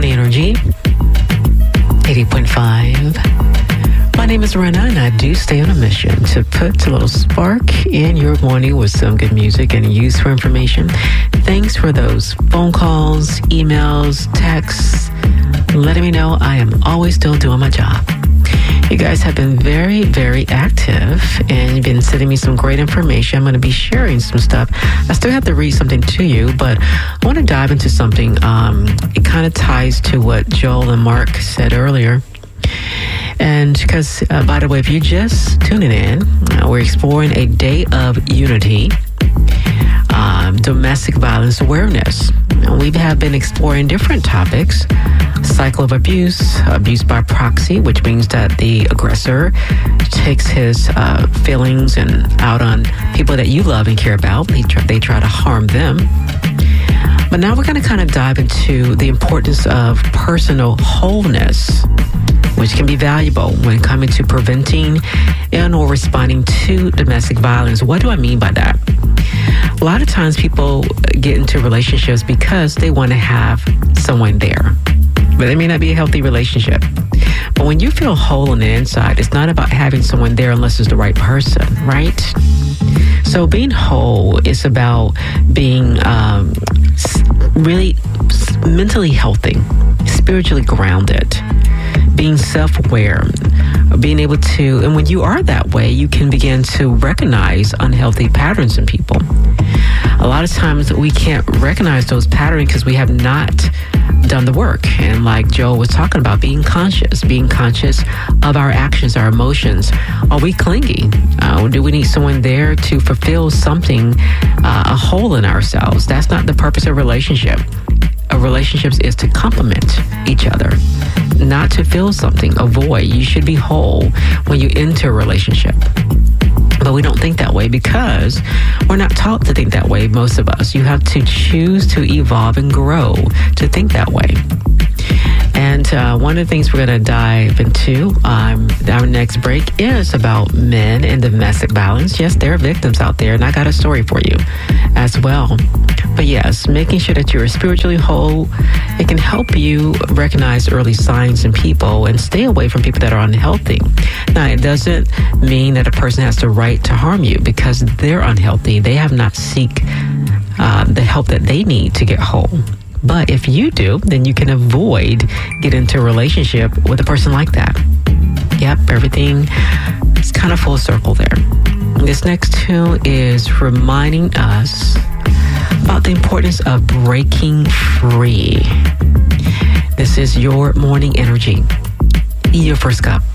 Morning Energy, 80.5. My name is Rena, and I do stay on a mission to put a little spark in your morning with some good music and useful information. Thanks for those phone calls, emails, texts, letting me know I am always still doing my job. You guys have been very, very active, and you've been sending me some great information. I'm going to be sharing some stuff. I still have to read something to you, but I want to dive into something. It kind of ties to what Joel and Mark said earlier. And because, by the way, if you're just tuning in, we're exploring a day of unity, domestic violence awareness. We have been exploring different topics. Cycle of abuse, abuse by proxy, which means that the aggressor takes his feelings and out on people that you love and care about. They try to harm them. But now we're going to kind of dive into the importance of personal wholeness, which can be valuable when coming to preventing and or responding to domestic violence. What do I mean by that? A lot of times people get into relationships because they want to have someone there, but it may not be a healthy relationship. But when you feel whole on the inside, it's not about having someone there unless it's the right person, right? So being whole is about being really mentally healthy, spiritually grounded, being self-aware, being able to, and when you are that way, you can begin to recognize unhealthy patterns in people. A lot of times we can't recognize those patterns because we have not done the work. And like Joe was talking about, being conscious of our actions, our emotions. Are we clingy? Do we need someone there to fulfill something, a hole in ourselves? That's not the purpose of a relationship. A relationship is to complement each other, not to fill something, a void. You should be whole when you enter a relationship. But we don't think that way because we're not taught to think that way, most of us. You have to choose to evolve and grow to think that way. And one of the things we're going to dive into our next break is about men and domestic violence. Yes, there are victims out there, and I got a story for you as well. But yes, making sure that you're spiritually whole, it can help you recognize early signs in people and stay away from people that are unhealthy. Now, it doesn't mean that a person has the right to harm you because they're unhealthy. They have not seek the help that they need to get whole. But if you do, then you can avoid getting into a relationship with a person like that. Yep, everything is kind of full circle there. This next tune is reminding us about the importance of breaking free. This is your morning energy. Your first cup.